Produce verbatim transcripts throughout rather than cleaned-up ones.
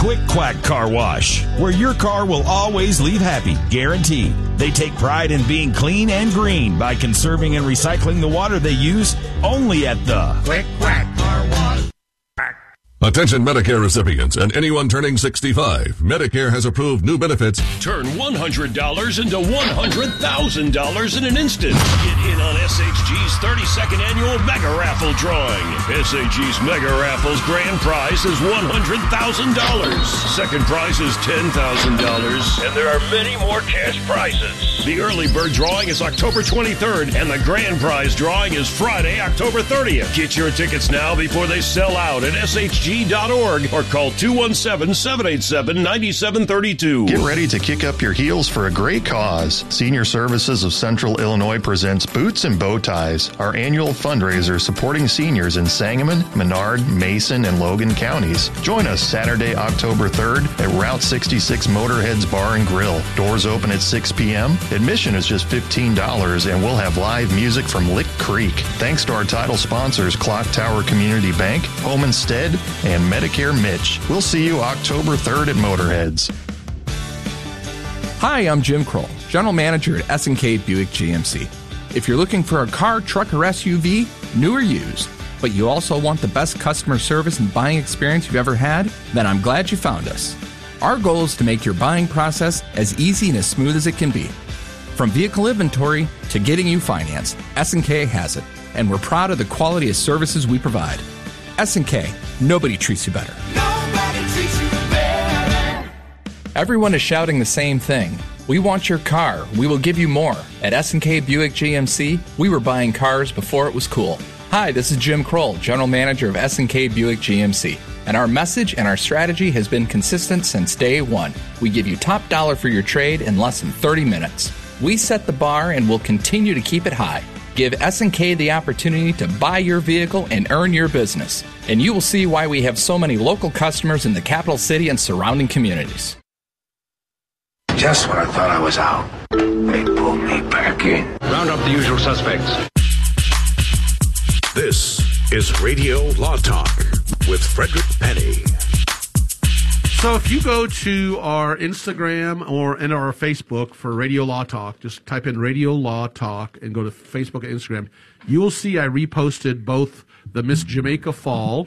Quick Quack Car Wash, where your car will always leave happy, guaranteed. They take pride in being clean and green by conserving and recycling the water they use only at the Quick Quack Car Wash. Attention Medicare recipients and anyone turning sixty-five. Medicare has approved new benefits. Turn one hundred dollars into one hundred thousand dollars in an instant. Get in on S H G's thirty-second annual Mega Raffle drawing. S H G's Mega Raffle's grand prize is one hundred thousand dollars. Second prize is ten thousand dollars. And there are many more cash prizes. The early bird drawing is October twenty-third, and the grand prize drawing is Friday, October thirtieth. Get your tickets now before they sell out at S H G dot org or call two one seven, seven eight seven, nine seven three two. Get ready to kick up your heels for a great cause. Senior Services of Central Illinois presents Boots and Bow Ties, our annual fundraiser supporting seniors in Sangamon, Menard, Mason, and Logan counties. Join us Saturday, October third at Route sixty-six Motorheads Bar and Grill. Doors open at six p.m. Admission is just fifteen dollars, and we'll have live music from Lick Creek. Thanks to our title sponsors, Clock Tower Community Bank, Home Instead, and Medicare Mitch. We'll see you October third at Motorheads. Hi, I'm Jim Kroll, General Manager at S and K Buick G M C. If you're looking for a car, truck, or S U V, new or used, but you also want the best customer service and buying experience you've ever had, then I'm glad you found us. Our goal is to make your buying process as easy and as smooth as it can be. From vehicle inventory to getting you financed, S and K has it, and we're proud of the quality of services we provide. S and K, nobody treats you better. Nobody treats you better. Everyone is shouting the same thing. We want your car. We will give you more. At S and K Buick G M C, we were buying cars before it was cool. Hi, this is Jim Kroll, General Manager of S and K Buick G M C. And our message and our strategy has been consistent since day one. We give you top dollar for your trade in less than thirty minutes. We set the bar and will continue to keep it high. Give S and K the opportunity to buy your vehicle and earn your business. And you will see why we have so many local customers in the capital city and surrounding communities. Just when I thought I was out, they pulled me back in. Round up the usual suspects. This is Radio Law Talk with Frederick Penny. So if you go to our Instagram or and our Facebook for Radio Law Talk, just type in Radio Law Talk and go to Facebook and Instagram, you will see I reposted both the Miss Jamaica Fall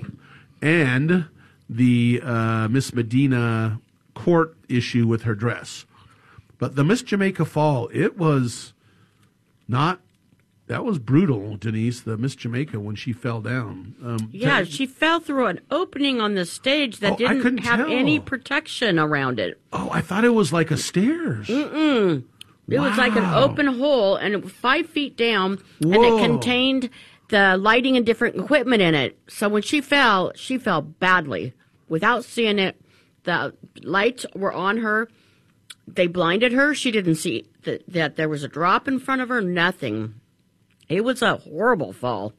and the uh, Miss Medina court issue with her dress. But the Miss Jamaica Fall, it was not, that was brutal, Denise, the Miss Jamaica, when she fell down. Um, yeah, t- she fell through an opening on the stage that Oh, I didn't couldn't have tell. any protection around it. Oh, I thought it was like a stairs. Mm-mm. It was like an Wow. open hole, and it was five feet down, and Whoa. it contained the lighting and different equipment in it. So when she fell, she fell badly. Without seeing it, the lights were on her. They blinded her. She didn't see th- that there was a drop in front of her, nothing. It was a horrible fall.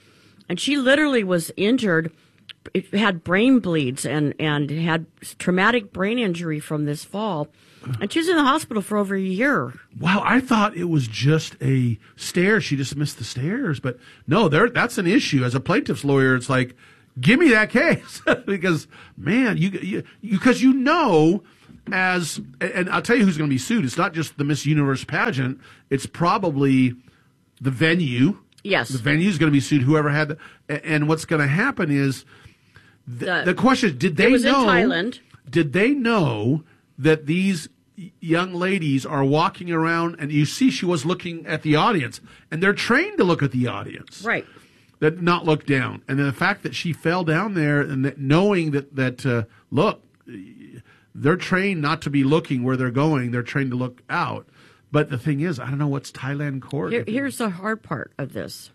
And she literally was injured, it had brain bleeds and, and had traumatic brain injury from this fall. And she was in the hospital for over a year. Wow, I thought it was just a stair. She just missed the stairs. But no, there that's an issue. As a plaintiff's lawyer, it's like, give me that case. Because, man, you you because you know, as, and I'll tell you who's going to be sued. It's not just the Miss Universe pageant. It's probably the venue. Yes. The venue is going to be sued, whoever had the, and what's going to happen is, the, The- the question is, did they it was in know, Thailand. did they know that these young ladies are walking around, and you see she was looking at the audience, and they're trained to look at the audience. Right. That not look down. And then the fact that she fell down there and that knowing that, that uh, look, they're trained not to be looking where they're going. They're trained to look out. But the thing is, I don't know what's Thailand court. Here, here's the hard part of this.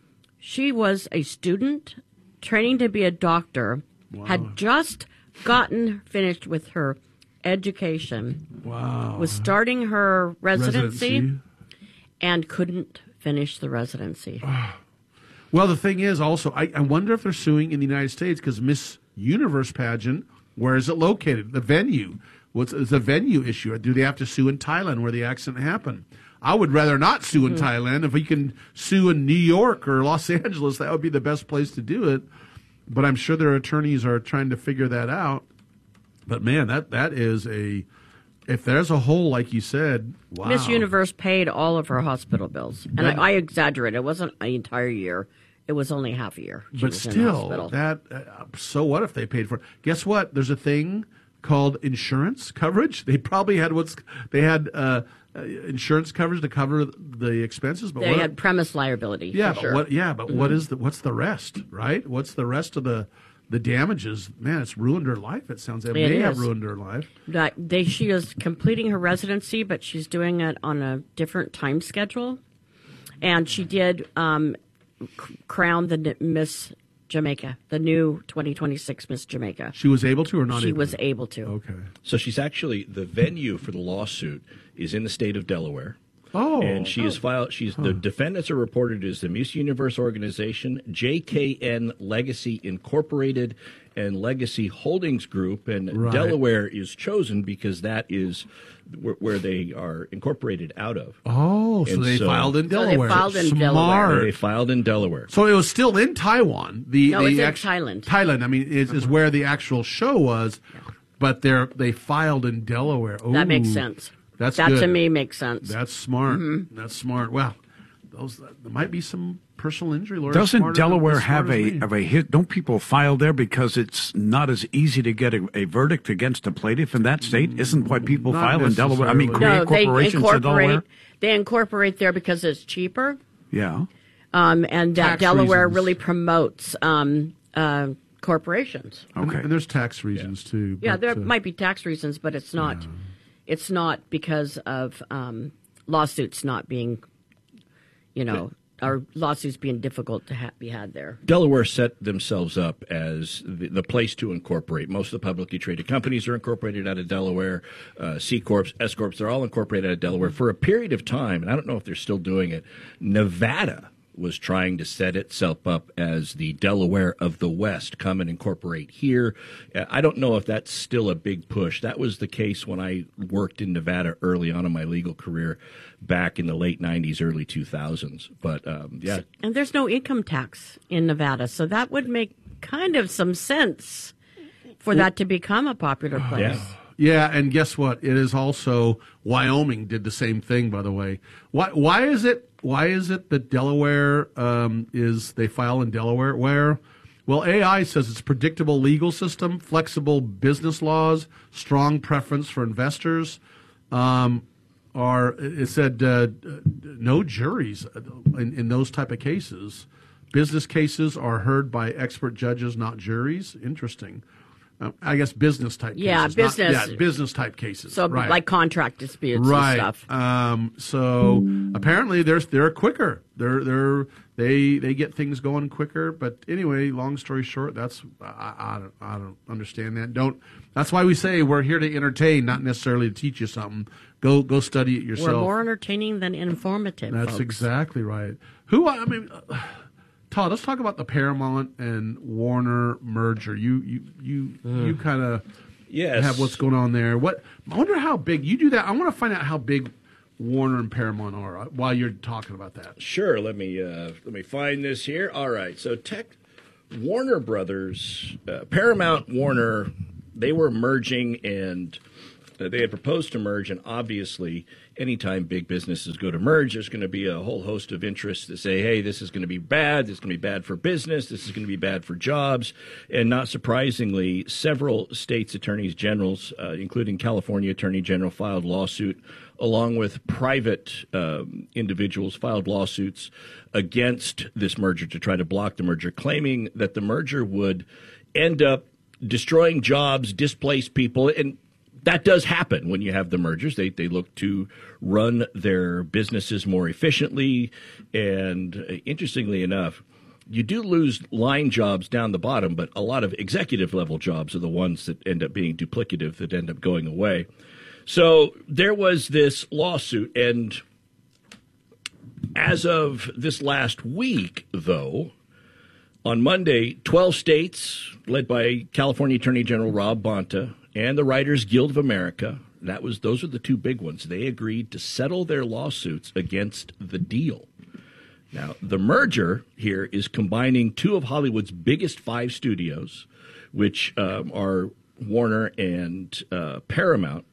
She was a student training to be a doctor, Wow. had just gotten finished with her education, Wow. was starting her residency, Residency. and couldn't finish the residency. Well, the thing is also, I, I wonder if they're suing in the United States because Miss Universe pageant, where is it located? The venue. What's it's a venue issue? Do they have to sue in Thailand where the accident happened? I would rather not sue in Mm-hmm. Thailand. If we can sue in New York or Los Angeles, that would be the best place to do it. But I'm sure their attorneys are trying to figure that out. But man, that that is a if there's a hole like you said. Wow. Miss Universe paid all of her hospital bills, and That- I, I exaggerate. It wasn't an entire year; it was only half a year. She But was in still, hospital. that uh, so what if they paid for it? Guess what? There's a thing called insurance coverage. They probably had what's they had uh, uh, insurance coverage to cover the expenses. But they what, had premise liability. yeah, for but sure. what? Yeah, but what Mhm. is the what's the rest? Right? What's the rest of the the damages? Man, it's ruined her life. It sounds it, It may have is. ruined her life. That they she is completing her residency, but she's doing it on a different time schedule, and she did um, c- crown the n- Miss Jamaica, the new twenty twenty-six Miss Jamaica. She was able to or not She able was to? able to. Okay. So she's actually the venue for the lawsuit is in the state of Delaware. Oh, and she is filed. She's the defendants are reported as the Miss Universe organization, J K N Legacy Incorporated, and Legacy Holdings Group. And Right. Delaware is chosen because that is where, where they are incorporated out of. Oh, so And they so- filed in So they Delaware. filed in Smart. Delaware. They filed in Delaware. So it was still in Taiwan. The No, the it's in act- Thailand. Thailand. I mean, is, is where the actual show was, but they they filed in Delaware. That makes Ooh, sense. That's that good. to me makes sense. That's smart. Mhm. That's smart. Well, those there might be some personal injury lawyers. Doesn't smarter than- Delaware as smart have as a me. of a hit? Don't people file there because it's not as easy to get a, a verdict against a plaintiff in that state? Isn't why people Not file in Delaware? I mean, necessarily. create no, they corporations in incorporate. Delaware. They incorporate there because it's cheaper, Yeah. um, and that Tax Delaware reasons. really promotes um, uh, corporations. And, and there's tax reasons too. Yeah, but, there uh, might be tax reasons, but it's not. It's not because of um, lawsuits not being, you know, or lawsuits being difficult to ha- be had there. Delaware set themselves up as the, the place to incorporate. Most of the publicly traded companies are incorporated out of Delaware. Uh, C Corps, S Corps, they're all incorporated out of Delaware for a period of time. And I don't know if they're still doing it. Nevada was trying to set itself up as the Delaware of the West. Come and incorporate here. Uh, I don't know if that's still a big push. That was the case when I worked in Nevada early on in my legal career back in the late nineties, early two thousands. But um, yeah. And there's no income tax in Nevada, so that would make kind of some sense for that to become a popular place. Yeah, and guess what? It is also Wyoming did the same thing. By the way, why why is it why is it that Delaware um, is they file in Delaware? Where, well, A I says it's predictable legal system, flexible business laws, strong preference for investors. Um, are it said uh, no juries in, in those type of cases. Business cases are heard by expert judges, not juries. Interesting. Uh, I guess business type Yeah, cases. not- business. yeah, business type cases. So right. like contract disputes right. and stuff. Um, so apparently they're they're quicker. They're they're they they get things going quicker. But anyway, long story short, that's I, I don't I don't understand that. Don't. That's why we say we're here to entertain, not necessarily to teach you something. Go go study it yourself. We're more entertaining than informative. That's folks. exactly right. Who I mean. Uh, Todd, let's talk about the Paramount and Warner merger. You you you you kind of Yes. have what's going on there. What I wonder how big you do that. I want to find out how big Warner and Paramount are uh, while you're talking about that. Sure. Let me uh, let me find this here. All right. So Tech Warner Brothers, uh, Paramount Warner, they were merging, and uh, they had proposed to merge. And obviously, anytime big businesses go to merge, there's going to be a whole host of interests that say, "Hey, this is going to be bad. This is going to be bad for business. This is going to be bad for jobs." And not surprisingly, several states' attorneys generals, uh, including California Attorney General, filed lawsuit, along with private um, individuals filed lawsuits against this merger to try to block the merger, claiming that the merger would end up destroying jobs, displace people, and that does happen when you have the mergers. They they look to run their businesses more efficiently, and uh, interestingly enough, you do lose line jobs down the bottom, but a lot of executive level jobs are the ones that end up being duplicative, that end up going away. So there was this lawsuit, and as of this last week, though, on Monday, twelve states, led by California Attorney General Rob Bonta and the Writers Guild of America, that was those are the two big ones. They agreed to settle their lawsuits against the deal. Now, the merger here is combining two of Hollywood's biggest five studios, which um, are Warner, and uh, Paramount.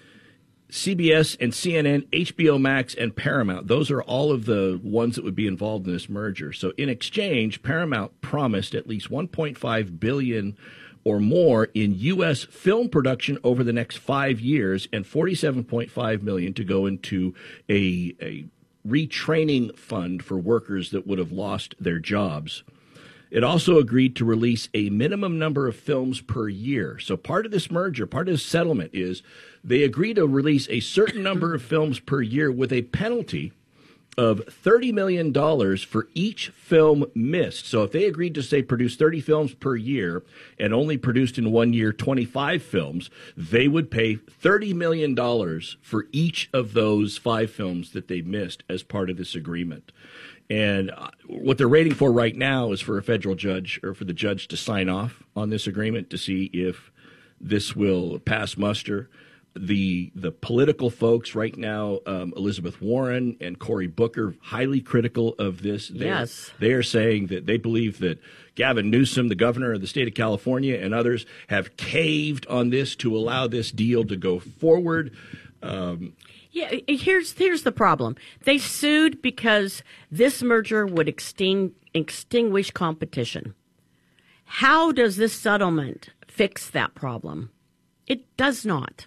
C B S and C N N, H B O Max, and Paramount. Those are all of the ones that would be involved in this merger. So in exchange, Paramount promised at least one point five billion dollars or more in U S film production over the next five years and forty-seven point five million dollars to go into a, a retraining fund for workers that would have lost their jobs. It also agreed to release a minimum number of films per year. So part of this merger, part of this settlement is they agree to release a certain number of films per year with a penalty of thirty million dollars for each film missed. So if they agreed to, say, produce thirty films per year and only produced in one year twenty-five films, they would pay thirty million dollars for each of those five films that they missed as part of this agreement. And what they're waiting for right now is for a federal judge or for the judge to sign off on this agreement to see if this will pass muster. The the political folks right now, um, Elizabeth Warren and Cory Booker, highly critical of this. They, yes. They are saying that they believe that Gavin Newsom, the governor of the state of California, and others have caved on this to allow this deal to go forward. Um, yeah, here's here's the problem. They sued because this merger would exting- extinguish competition. How does this settlement fix that problem? It does not.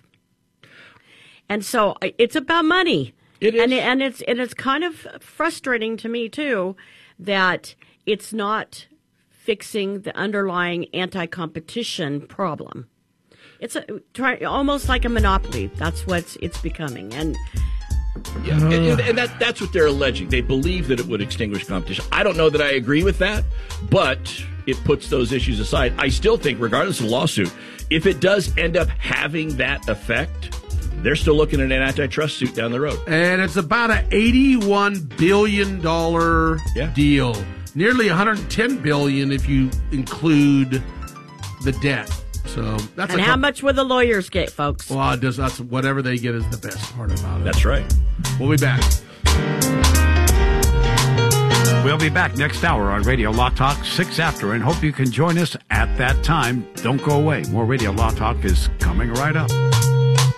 And so it's about money. It is. And, it, and it's and it's kind of frustrating to me, too, that it's not fixing the underlying anti-competition problem. It's a, try, almost like a monopoly. That's what it's becoming. And yeah, and, and, and that, that's what they're alleging. They believe that it would extinguish competition. I don't know that I agree with that, but it puts those issues aside. I still think, regardless of the lawsuit, if it does end up having that effect, they're still looking at an antitrust suit down the road. And it's about an eighty-one billion dollars yeah. deal. Nearly one hundred ten billion dollars if you include the debt. So that's and a how couple, much will the lawyers get, folks? Well, it does, that's whatever they get is the best part about it. That's right. We'll be back. We'll be back next hour on Radio Law Talk, six after, and hope you can join us at that time. Don't go away. More Radio Law Talk is coming right up.